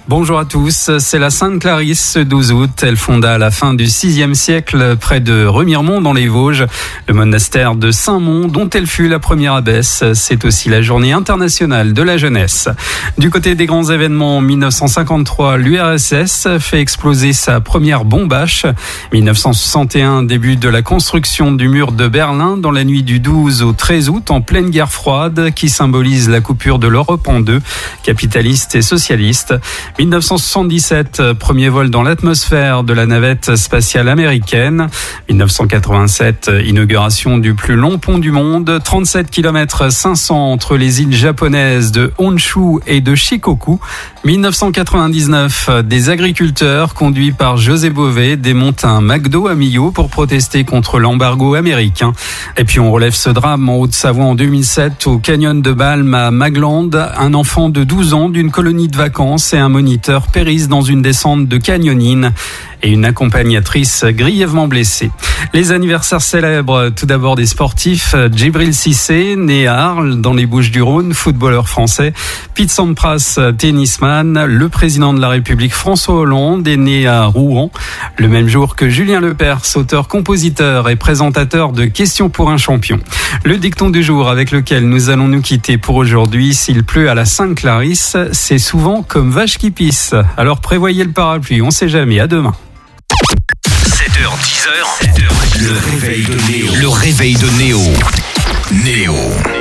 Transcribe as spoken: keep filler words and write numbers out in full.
Bonjour à tous, c'est la Sainte Clarisse ce douze août. Elle fonda à la fin du sixième siècle près de Remiremont dans les Vosges, le monastère de Saint-Mont dont elle fut la première abbesse. C'est aussi la journée internationale de la jeunesse. Du côté des grands événements, en mille neuf cent cinquante-trois, l'U R S S fait exploser sa première bombe H. mille neuf cent soixante et un, début de la construction du mur de Berlin dans la nuit du douze au treize août en pleine guerre froide qui symbolise la coupure de l'Europe en deux, capitaliste et socialiste. mille neuf cent soixante-dix-sept, premier vol dans l'atmosphère de la navette spatiale américaine. mille neuf cent quatre-vingt-sept, inauguration du plus long pont du monde, trente-sept kilomètres cinq cents entre les îles japonaises de Honshu et de Shikoku. mille neuf cent quatre-vingt-dix-neuf, des agriculteurs conduits par José Bové démontent un McDo à Millau pour protester contre l'embargo américain. Et puis on relève ce drame en Haute-Savoie en deux mille sept au canyon de Balme à Magland. Un enfant de douze ans d'une colonie de vacances et un moniteur périssent dans une descente de canyonine et une accompagnatrice grièvement blessée. Les anniversaires célèbres, tout d'abord des sportifs. Djibril Cissé, né à Arles, dans les Bouches-du-Rhône, footballeur français. Pete Sampras, tennisman. Le président de la République, François Hollande, est né à Rouen, le même jour que Julien Lepers, auteur-compositeur et présentateur de Questions pour un champion. Le dicton du jour avec lequel nous allons nous quitter pour aujourd'hui. S'il pleut à la Sainte Clarisse, c'est souvent comme vache qui pisse. Alors prévoyez le parapluie, on sait jamais. À demain. sept heures dix, le réveil de Néo. Le réveil de Néo. Néo.